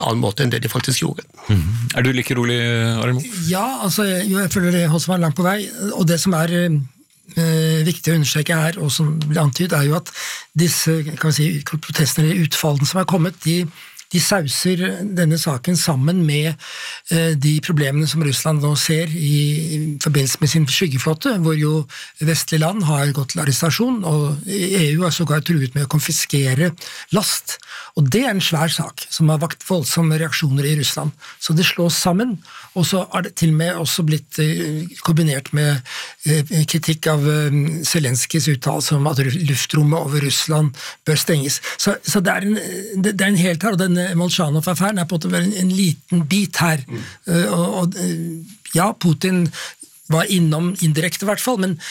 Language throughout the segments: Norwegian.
annen måte enn det de faktisk gjorde. Er du like rolig, Arild? Ja, altså, jeg føler det også var langt på vei, og det som viktig å understreke her, og som blir antydet, jo at disse protestene eller utfallene som kommet, de sauser denne saken sammen med de problemene som Russland nå ser i forbindelse med sin skyggeflåte, hvor jo vestlige land har gått til arrestasjon, og EU har sågar truet med å konfiskere last. Og det en svær sak, som har vakt voldsomme reaksjoner i Russland. Så det slås sammen, og så har det til og med også blitt kombinert med kritikk av Zelenskijs uttalelse om at luftrommet over Russland bør stenges. Så det er en helt her, og denne Molchanov-affæren på en måte en liten bit her. Og ja, Putin var innom indirekte i hvert fall, men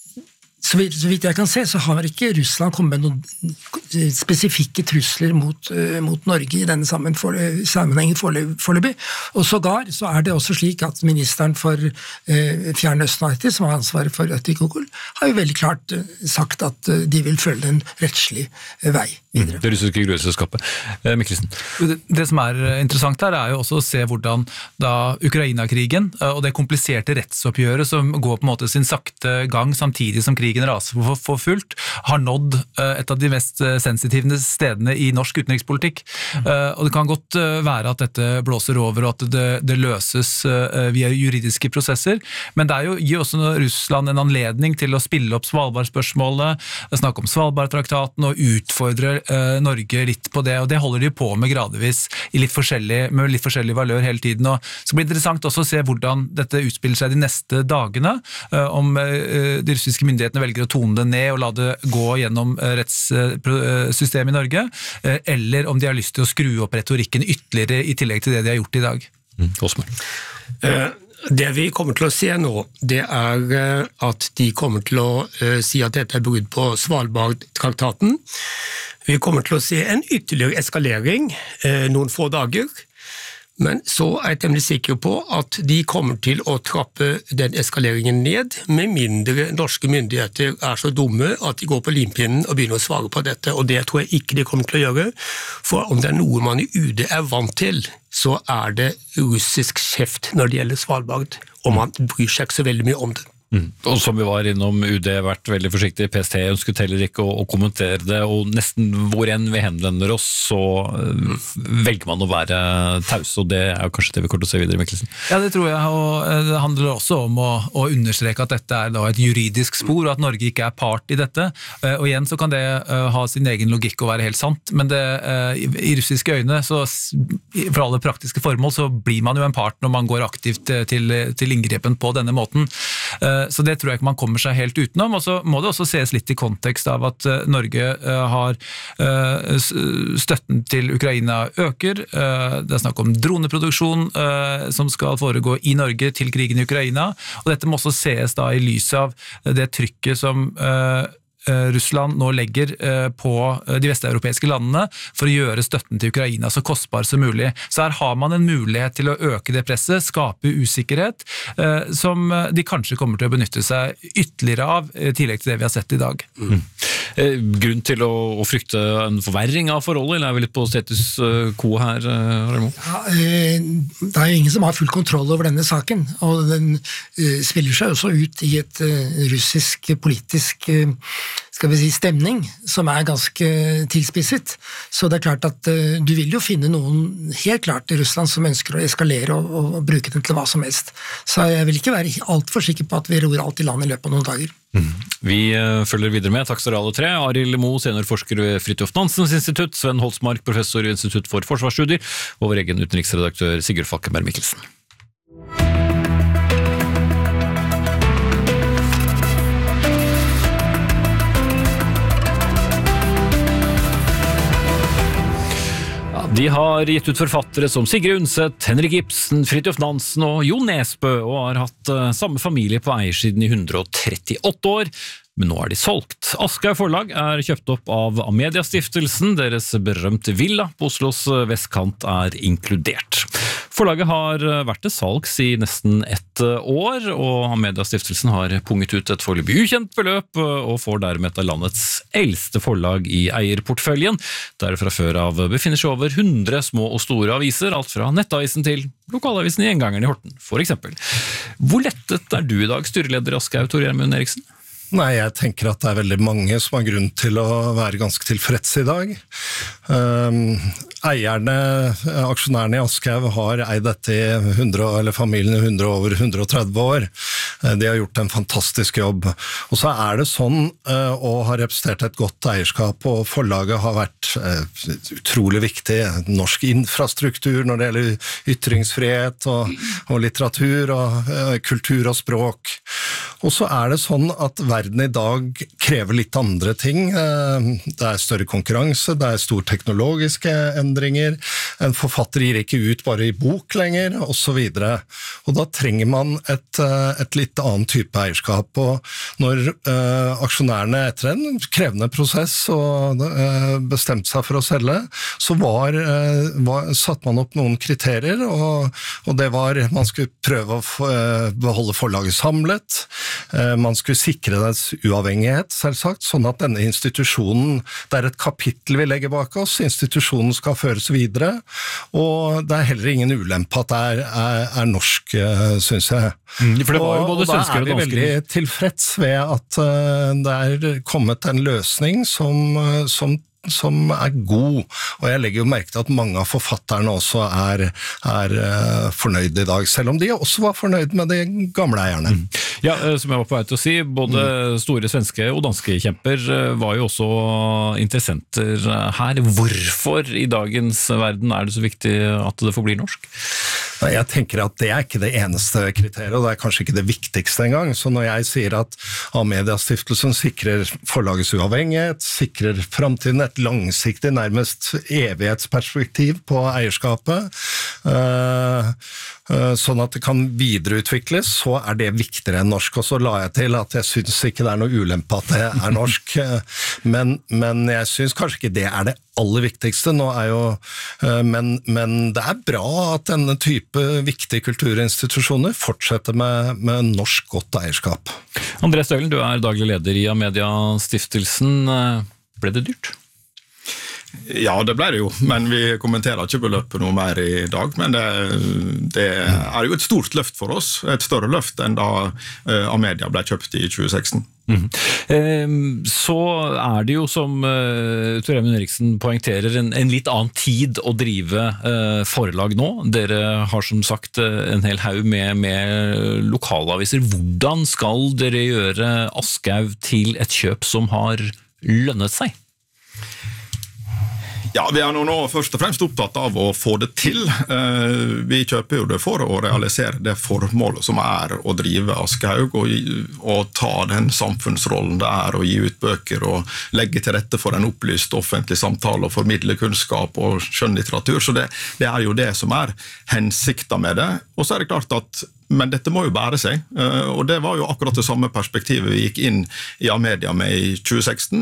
så vidt jeg kan se, så har ikke Russland kommet med noen spesifikke trusler mot Norge i denne sammenhengen foreløpig. Og sågar så det også slik at ministeren for Fjernøsten-Arktis, som har ansvaret for Øtikokol, har jo veldig klart sagt at de vil følge en rettslig vei videre. Det russiske gruveselskapet. Mikkelsen? Det som interessant her jo også å se hvordan da Ukraina-krigen og det kompliserte rettsoppgjøret som går på en måte sin sakte gang samtidig som krigen raser for fullt, har nådd et av de mest sensitive stedene i norsk utenrikspolitikk. Og det kan godt være at dette blåser over og at det løses via juridiske prosesser, men det gir også Russland en anledning til å spille opp Svalbard-spørsmålet, snakke om Svalbard-traktaten og utfordre Norge litt på det, og det holder de på med gradvis med litt forskjellig valør hele tiden. Og så blir det interessant også å se hvordan dette utspiller seg de neste dagene, om de russiske myndighetene velger å tone det ned og la det gå gjennom rettssystemet i Norge, eller om de har lyst til å skru opp retorikken ytterligere i tillegg til det de har gjort i dag. Åsmund? Det vi kommer til å se nå, det at de kommer til å si at dette brudd på Svalbard-traktaten. Vi kommer til å se en ytterligere eskalering noen få dager, men så jeg temmelig sikker på at de kommer til å trappe den eskaleringen ned, med mindre norske myndigheter så dumme at de går på limpinnen og begynner å svare på dette, og det tror jeg ikke de kommer til å gjøre, for om det noe man i UD vant til, så det russisk kjeft når det gjelder Svalbard, og man bryr seg ikke så veldig mye om det. Og som vi var innom, UD har vært veldig forsiktig, PST ønsket heller ikke å kommentere det, og nesten hvor enn vi henvender oss, så velger man å være taus, og det kanskje det vi kommer til å se videre, Mikkelsen. Ja, det tror jeg, og det handler også om å understreke at dette da et juridisk spor, og at Norge ikke part i dette, og igjen så kan det ha sin egen logikk og være helt sant, men i russiske øyne, så for alle praktiske formål, så blir man jo en part når man går aktivt til inngrepen på denne måten. Så det tror jeg ikke man kommer seg helt utenom, og så må det også ses litt i kontekst av at Norge har støtten til Ukraina øker, det snakk om droneproduksjon som skal foregå i Norge til krigen i Ukraina, og dette må også ses da i lys av det trykket som Russland nå legger på de vesteuropeiske landene for å gjøre støtten til Ukraina så kostbar som mulig. Så her har man en mulighet til å øke det presset, skape usikkerhet, som de kanskje kommer til å benytte seg ytterligere av, i tillegg til det vi har sett i dag. Grunn til å frykte en forverring av forholdet, eller vi litt på status quo her, Remo? Ja, det jo ingen som har full kontroll over denne saken, og den spiller seg også ut i et russisk politisk stemning som ganske tilspisset. Så det klart at du vil jo finne noen helt klart i Russland som ønsker å eskalere og bruke den til hva som helst. Så jeg vil ikke være alt for sikker på at vi ror alt i land i løpet av noen dager. Vi følger videre med. Takk skal dere alle tre. Arild Moe, seniorforsker ved Fridtjof Nansens institutt, Sven Holsmark, professor i Institutt for Forsvarsstudier, og vår egen utenriksredaktør Sigurd Falkenberg Mikkelsen. De har gitt ut forfattere som Sigrid Undset, Henrik Ibsen, Fridtjof Nansen og Jo Nesbø, og har hatt samme familie på eiersiden i 138 år, men nå de solgt. Aschehoug forlag kjøpt opp av Amedia-stiftelsen, deres berømte villa på Oslos vestkant inkludert. Forlaget har vært til salgs i nesten ett år, og Amedia-stiftelsen har punget ut et foreløpig ukjent beløp, og får dermed et av landets eldste forlag i eierportføljen, der fra før av befinner seg over 100 små og store aviser, alt fra nettavisen til lokalavisen i Gjengangeren i Horten, for eksempel. Hvor lettet er du i dag, styreleder i Aschehoug, Tor Gjermund Eriksen? Nei, jeg tenker at det er veldig mange som har grunn til å være ganske tilfreds i dag. Aksjonærene i Aschehoug har eid dette i familien i over 130 år. De har gjort en fantastisk jobb. Og så er det sånn, og har representert et godt eierskap, og forlaget har vært utrolig viktig. Norsk infrastruktur når det gjelder ytringsfrihet og litteratur og kultur og språk. Og så er det sånn at verden i dag krever litt andre ting. Det er større konkurranse, det er store teknologiske endringer, en forfatter gir ikke ut bare i bok lenger, og så videre. Og da trenger man et litt annen type eierskap. Og når aksjonærene etter en krevende prosess og bestemte seg for å selge, så satt man opp noen kriterier, og det var man skulle prøve å beholde forlaget samlet, man skulle sikre dens uavhengighet, selvsagt, sånn at denne institusjonen, det er et kapittel vi legger bak oss, institusjonen skal føres videre, og det er heller ingen ulempe at det er norsk, synes jeg. For det var jo både svensker og dansker. Da er vi veldig tilfreds ved at det er kommet en løsning som er god, og jeg legger jo merke til at mange av forfatterne også er fornøyd i dag, selv om de også var fornøyd med de gamle eierne. Ja, som jeg var på vei til å si, både store svenske og danske kjemper var jo også interessenter her. Hvorfor i dagens verden er det så viktig at det forblir norsk? Jeg tenker at det er ikke det eneste kriteriet, og det er kanskje ikke det viktigste engang. Så når jeg sier at Amedia-stiftelsen sikrer forlagets uavhengighet, sikrer fremtiden, et langsiktig, nærmest evighetsperspektiv på eierskapet, sånn at det kan videreutvikles, så er det viktigere enn norsk. Og så la jeg til at jeg synes ikke det er noe ulempe at det er norsk, men jeg synes kanskje ikke det er det aller viktigste. Men det er bra at denne type viktige kulturinstitusjoner fortsetter med norsk godt eierskap. André Stølen, du er daglig leder i Amedia-stiftelsen. Ble det dyrt? Ja, det ble det jo, men vi kommenterer ikke beløpet noe mer i dag, men det er jo et stort løft for oss, et større løft enn da Amedia ble kjøpt i 2016. Så er det jo, som Tor Gjermund Eriksen poengterer, en litt annen tid å drive forlag nå. Dere har som sagt en hel haug med lokalaviser. Hvordan skal dere gjøre Aschehoug til et kjøp som har lønnet seg? Ja, vi er nå først og fremst opptatt av å få det til. Vi kjøper jo det for å realisere det formålet som er å drive Aschehoug og ta den samfunnsrollen det er å gi ut bøker og legge til rette for en opplyst offentlig samtale og formidle kunnskap og skjønnlitteratur. Så det er jo det som er hensikten med det. Og så er det klart at men dette må jo bære seg, og det var jo akkurat det samme perspektivet vi gikk inn i Amedia med i 2016.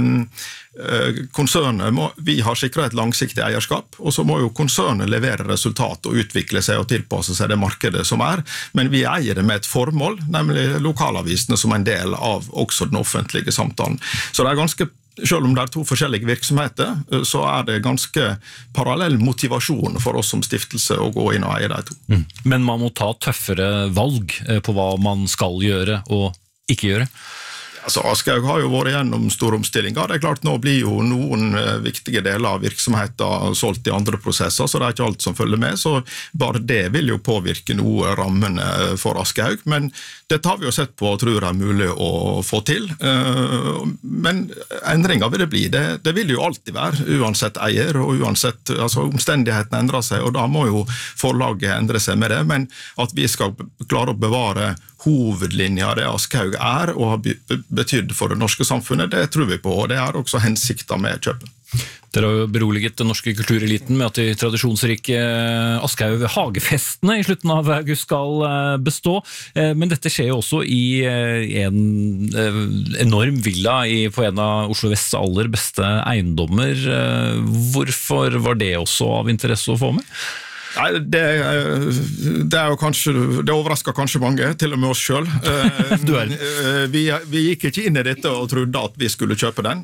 Vi har sikret et langsiktig eierskap, og så må jo konsernet levere resultat og utvikle seg og tilpasse seg det markedet som er, men vi eier det med et formål, nemlig lokalavisene som en del av også den offentlige samtalen. Så det er ganske selv om det er to forskjellige virksomheter, så er det ganske parallell motivasjon for oss som stiftelse å gå inn og eie de to. Men man må ta tøffere valg på hva man skal gjøre og ikke gjøre? Altså, Aschehoug har jo vært gjennom store omstillinger. Det er klart, nå blir jo noen viktige deler av virksomheten solgt i andre prosesser, så det er ikke alt som følger med, så bare det vil jo påvirke noe rammene for Aschehoug, men dette har vi jo sett på og tror er mulig å få til. Men endringer vil det bli. Det vil jo alltid være, uansett eier, og uansett, altså omstendighetene endrer seg, og da må jo forlaget endre seg med det, men at vi skal klare å bevare hovedlinja det Aschehoug er og har betydd for det norske samfunnet, det tror vi på, og det er også hensikten med kjøpet. Dere har jo beroliget den norske kultureliten med at de tradisjonsrike Aschehoug hagefestene i slutten av august skal bestå, men dette skjer jo også i en enorm villa på en av Oslo Vests aller beste eiendommer. Hvorfor var det også av interesse å få med? Nei, det er jo kanskje, det overrasker kanskje mange, til og med oss selv. Vi gikk ikke inn i dette og trodde at vi skulle kjøpe den,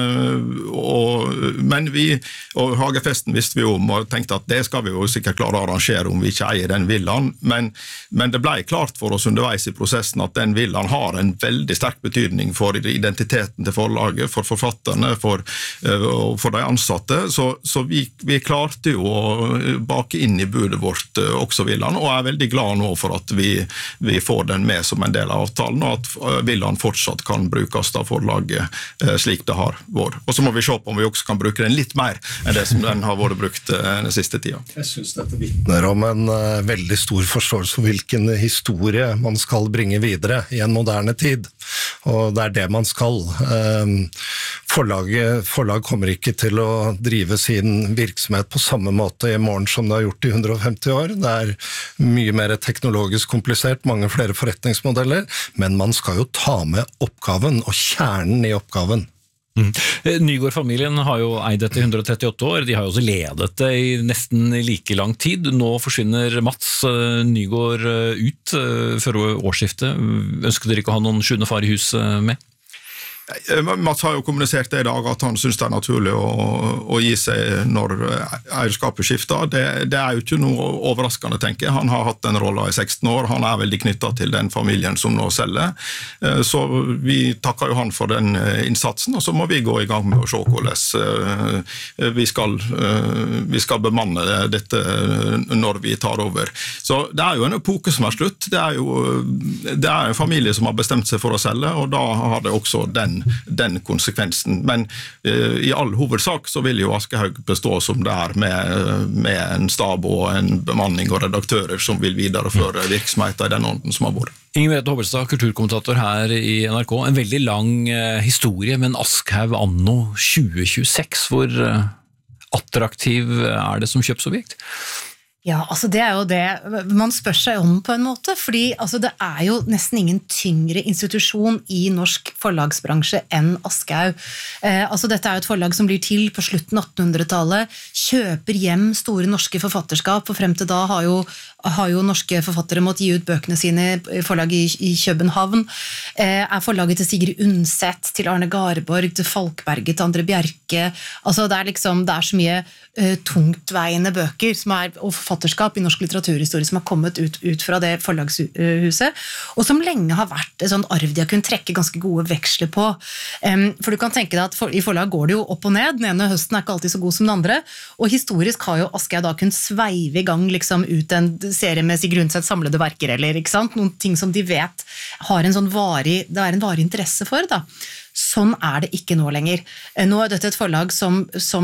men og Hagefesten visste vi om og tenkte at det skal vi jo sikkert klare å arrangere om vi ikke eier den villaen, men det ble klart for oss underveis i prosessen at den villaen har en veldig sterk betydning for identiteten til forlaget, for forfatterne, for de ansatte, så vi klarte jo å bake inn i budet vårt også villaen, og er veldig glad nå for at vi får den med som en del av avtalen, og at villaen fortsatt kan brukes av forlaget slik det har vært. Og så må vi se på om vi også kan bruke den litt mer enn det som den har vært brukt den siste tida. Jeg synes dette vitner om en veldig stor forståelse for hvilken historie man skal bringe videre i en moderne tid, og det er det man skal. Forlag kommer ikke til å drive sin virksomhet på samme måte i morgen som det har gjort i 150 år. Det er mye mer teknologisk komplisert, mange flere forretningsmodeller, men man skal jo ta med oppgaven og kjernen i oppgaven. Nygaard-familien har jo eid dette i 138 år, de har jo også ledet det i nesten like lang tid. Nå forsvinner Mats Nygaard ut før årsskiftet. Ønsker dere ikke å ha noen sjuende far i huset med? Mats har jo kommunisert det i dag at han synes det er naturlig å gi seg når eierskapet skifter. Det er jo ikke noe overraskende, tenker jeg. Han har hatt den rollen i 16 år, han er veldig knyttet til den familien som nå selger. Så vi takker jo han for den innsatsen, og så må vi gå i gang med å se hvordan vi skal bemanne dette når vi tar over. Så det er jo en epoke som er slutt. Det er en familie som har bestemt seg for å selge, og da har det også den konsekvensen. Men i all hovedsak så vil jo Aschehoug bestå som det er med en stab og en bemanning og redaktører som vil videreføre virksomheten i den ånden som har vært. Inger Merete Hobbelstad, kulturkommentator her i NRK. En veldig lang historie, men Aschehoug anno 2026, hvor attraktiv er det som kjøpsobjekt? Ja, altså det er jo det man spør seg om på en måte, fordi altså det er jo nesten ingen tyngre institusjon i norsk forlagsbransje enn Aschehoug. Altså dette er jo et forlag som blir til på slutten av 1800-tallet, kjøper hjem store norske forfatterskap, og frem til da har jo norske forfattere måttet gi ut bøkene sine i forlag i København, er forlaget til Sigrid Undset, til Arne Garborg, til Falkberget, til Andre Bjerke. Altså det er så mye tungtveiende bøker og forfatterskap i norsk litteraturhistorie som har kommet ut fra det forlagshuset, og som lenge har vært et sånt arv de har kunnet trekke ganske gode veksler på. For du kan tenke deg at i forlag går det jo opp og ned, den ene høsten er ikke alltid så god som den andre, og historisk har jo Aschehoug da kunnet sveive i gang liksom ut en serie med Sigrid Undset samlede verker, eller ikke sant? Noen ting som de vet har det er en varig interesse for da. Sånn er det ikke nå lenger. Nå er dette et forlag som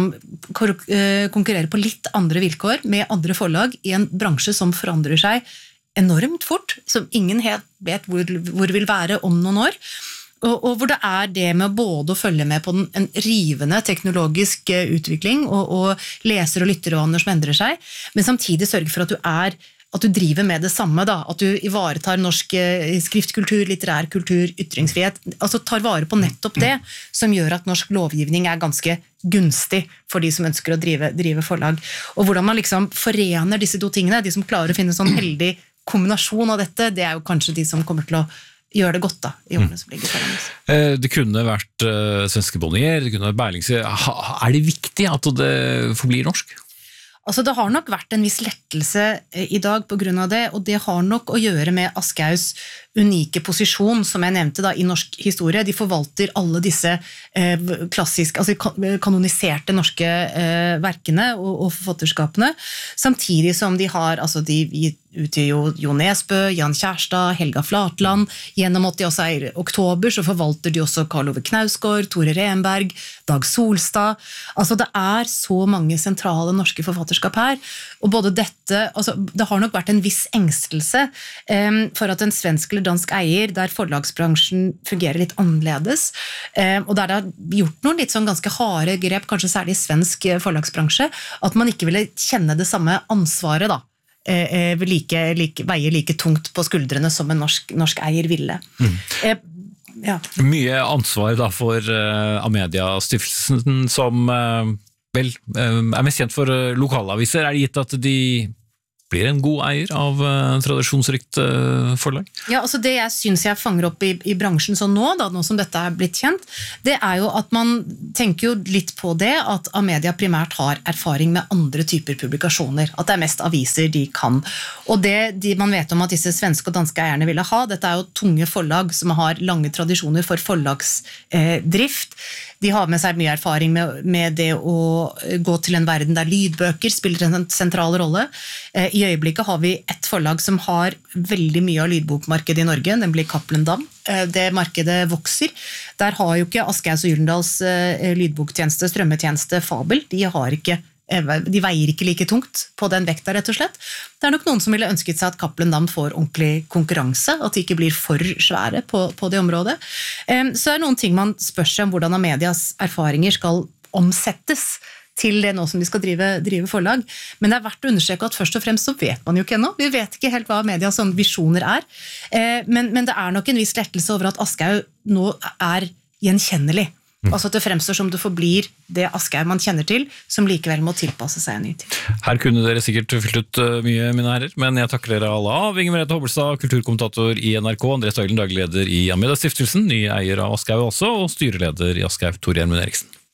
konkurrerer på litt andre vilkår med andre forlag i en bransje som forandrer seg enormt fort, som ingen helt vet hvor vil være om noen år. Og hvor det er det med både å følge med på en rivende teknologisk utvikling og leser og lyttervaner som endrer seg, men samtidig sørge for at du driver med det samme, da, at du ivaretar norsk skriftkultur, litterær kultur, ytringsfrihet, altså tar vare på nettopp det, som gjør at norsk lovgivning er ganske gunstig for de som ønsker å drive forlag. Og hvordan man liksom forener disse to tingene, de som klarer å finne en sånn heldig kombinasjon av dette, det er jo kanskje de som kommer til å gjøre det godt da, i årene som ligger foran oss. Det kunne vært svenske Bonnier, det kunne vært Berlingse. Er det viktig at det forblir norsk? Altså det har nok vært en viss lettelse i dag på grunn av det, og det har nok å gjøre med Aschehougs unike posisjon, som jeg nevnte da, i norsk historie. De forvalter alle disse klassiske, altså kanoniserte norske verkene og forfatterskapene, samtidig som de har, altså de utgir jo Jo Nesbø, Jan Kjærstad, Helga Flatland, gjennom at de også er i oktober, så forvalter de også Karl Ove Knausgård, Tore Renberg, Dag Solstad. Altså det er så mange sentrale norske forfatterskap her, og både dette, altså det har nok vært en viss engstelse for at en svensk eller dansk eier, der forlagsbransjen fungerer litt annerledes, og der det har gjort noen litt sånn ganske harde grep, kanskje særlig i svensk forlagsbransje, at man ikke ville kjenne det samme ansvaret da, veier like tungt på skuldrene som en norsk eier ville. Ja. Mye ansvar da for Amedia-stiftelsen som vel er mest kjent for lokalaviser. Er det gitt at de blir en god eier av tradisjonsrikt forlag? Ja, altså det jeg synes jeg fanger opp i bransjen sånn nå som dette er blitt kjent, det er jo at man tenker jo litt på det at Amedia primært har erfaring med andre typer publikasjoner, at det er mest aviser de kan. Og det man vet om at disse svenske og danske eierne ville ha, dette er jo tunge forlag som har lange tradisjoner for forlagsdrift. De har med seg mye erfaring med det å gå til en verden der lydbøker spiller en sentral rolle. I øyeblikket har vi et forlag som har veldig mye av lydbokmarkedet i Norge, nemlig Cappelen Damm. Det markedet vokser. Der har jo ikke Aschehoug og Gyldendals lydboktjeneste, strømmetjeneste, Fabel. De veier ikke like tungt på den vekta, rett og slett. Det er nok noen som ville ønsket seg at Cappelen Damm får ordentlig konkurranse, at de ikke blir for svære på det området. Så er det noen ting man spør seg om hvordan Amedias erfaringer skal omsettes til det nå som de skal drive forlag. Men det er verdt å understreke at først og fremst så vet man jo ikke ennå. Vi vet ikke helt hva Amedias visjoner er. Men det er nok en viss lettelse over at Aschehoug nå er gjenkjennelig. Altså at det fremstår som det forblir det Aschehoug man kjenner til, som likevel må tilpasse seg en ny tid. Her kunne dere sikkert fylt ut mye, mine herrer, men jeg takker dere alle av. Inger Merete Hobbelstad, kulturkommentator i NRK, Andreas Øylen, daglig leder i Amedia Stiftelsen, ny eier av Aschehoug også, og styreleder i Aschehoug, Tor Gjermund Eriksen.